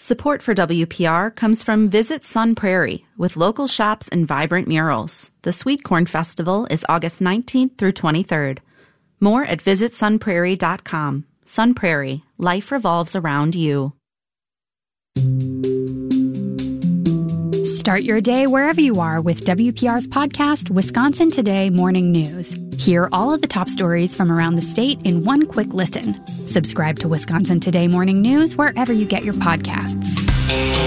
Support for WPR comes from Visit Sun Prairie, with local shops and vibrant murals. The Sweet Corn Festival is August 19th through 23rd. More at visitsunprairie.com. Sun Prairie, life revolves around you. Start your day wherever you are with WPR's podcast, Wisconsin Today Morning News. Hear all of the top stories from around the state in one quick listen. Subscribe to Wisconsin Today Morning News wherever you get your podcasts.